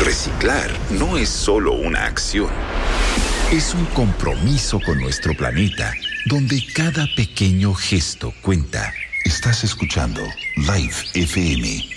Reciclar no es solo una acción. Es un compromiso con nuestro planeta, donde cada pequeño gesto cuenta. Estás escuchando Live FM